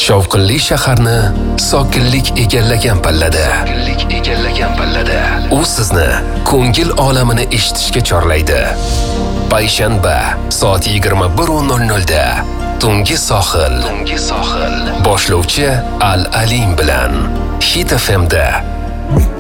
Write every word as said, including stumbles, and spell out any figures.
Shovqinli shaharni sokinlik egallagan pallada. egallagan pallada. U sizni ko'ngil olamini eshitishga chorlaydi. Payshanba soat yigirma bir nol nol da Tungi sohil. Tungi sohil. Boshlovchi Al Alim bilan Hit F M da.